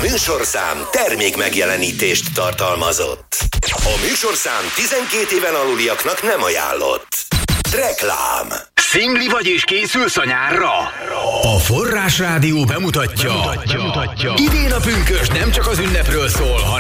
műsorszám termék megjelenítést tartalmazott. A műsorszám 12 éven aluliaknak nem ajánlott. Reklám. Szingli vagy és készülsz a nyárra? A Forrás Rádió bemutatja. Idén a pünkösd nem csak az ünnepről szól, hanem